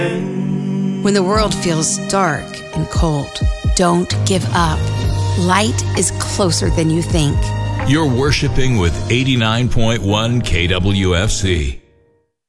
When the world feels dark and cold, don't give up. Light is closer than you think. You're worshiping with 89.1 KWFC.